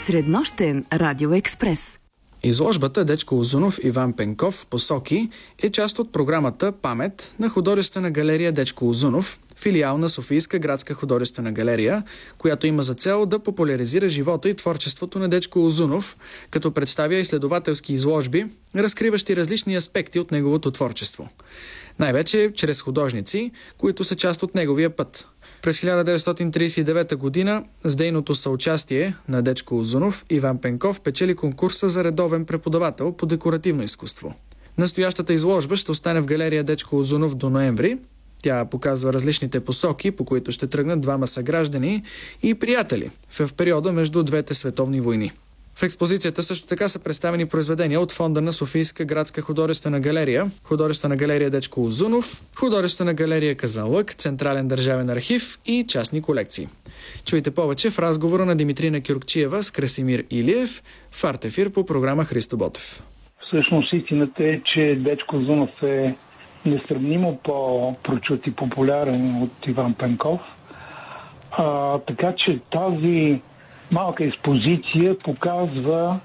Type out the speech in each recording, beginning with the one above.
Среднощен радиоекспрес. Изложбата Дечко Узунов, Иван Пенков, Посоки е част от програмата Памет на художествена галерия Дечко Узунов, филиал на Софийска градска художествена галерия, която има за цел да популяризира живота и творчеството на Дечко Узунов, като представя изследователски изложби, разкриващи различни аспекти от неговото творчество. Най-вече чрез художници, които са част от неговия път. През 1939 година с дейното съучастие на Дечко Узунов, Иван Пенков печели конкурса за редовен преподавател по декоративно изкуство. Настоящата изложба ще остане в галерия Дечко Узунов до ноември. Тя показва различните посоки, по които ще тръгнат двама съграждани и приятели в периода между двете световни войни. В експозицията също така са представени произведения от фонда на Софийска градска художествена галерия, художествена галерия Дечко Узунов, художествена галерия Казанлък, Централен държавен архив и частни колекции. Чуйте повече в разговора на Димитрина Кюркчиева с Красимир Илиев в Артефир по програма Христо Ботев. Всъщност истината е, че Дечко Узунов е несравнимо по-прочут и популярен от Иван Пенков. Така че тази малка експозиция показва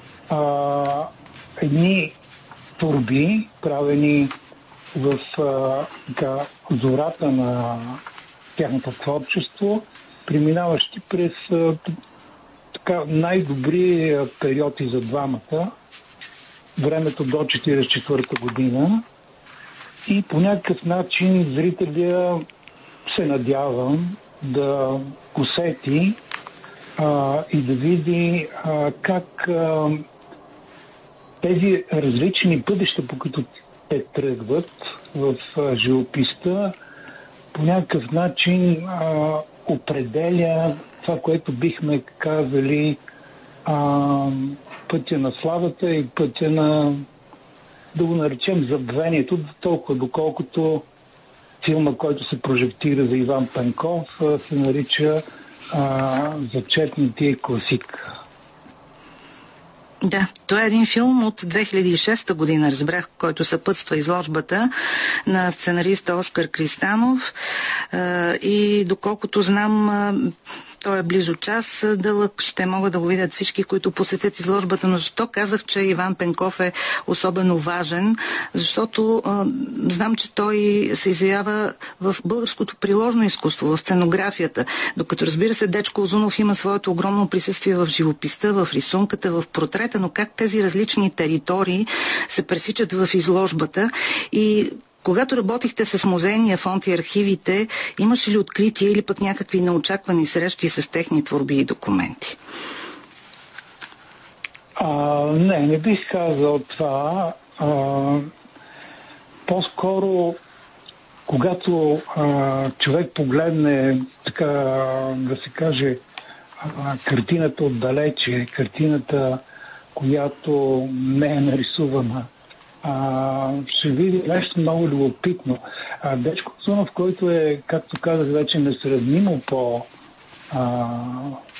едни творби, правени в зората на тяхното творчество, преминаващи през най-добри периоди за двамата, времето до 1944 година. И по някакъв начин зрителя се надявам да усети и да види как тези различни пътища, по които те тръгват в живописта, по някакъв начин определя това, което бихме казали пътя на славата и пътя на, да го наречем, забвението, толкова доколкото филма, който се прожектира за Иван Пенков, се нарича Зачеркнатия класик. Да, това е един филм от 2006 година, разбрах, който съпътства изложбата на сценариста Оскар Кристанов и доколкото знам, той е близо час дълъг, ще могат да го видят всички, които посетят изложбата. Но защо казах, че Иван Пенков е особено важен? Защото знам, че той се изявява в българското приложно изкуство, в сценографията. Докато, разбира се, Дечко Узунов има своето огромно присъствие в живописта, в рисунката, в портрета, но как тези различни територии се пресичат в изложбата и когато работихте с музейния фонд и архивите, имаше ли открития или пък някакви неочаквани срещи с техни творби и документи? Не бих казал това. По-скоро, когато човек погледне, така да се каже, картината отдалече, картината, която не е нарисувана, ще види нещо много любопитно. Дечко Узунов, който е, както казах вече, несравнимо